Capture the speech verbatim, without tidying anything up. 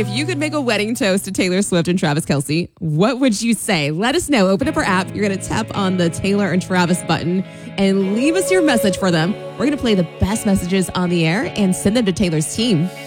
if you could make a wedding toast to Taylor Swift and Travis Kelce, what would you say? Let us know. Open up our app. You're going to tap on the Taylor and Travis button and leave us your message for them. We're going to play the best messages on the air and send them to Taylor's team.